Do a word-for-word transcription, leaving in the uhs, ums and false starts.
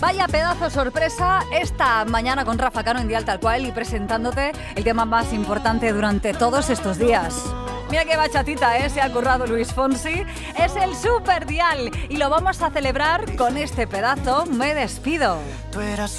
Vaya pedazo sorpresa esta mañana con Rafa Cano en Dial Tal Cual y presentándote el tema más importante durante todos estos días. Mira qué bachatita, ¿eh? Se ha currado Luis Fonsi. Es el Super Dial y lo vamos a celebrar con este pedazo. Me despido. Tú eras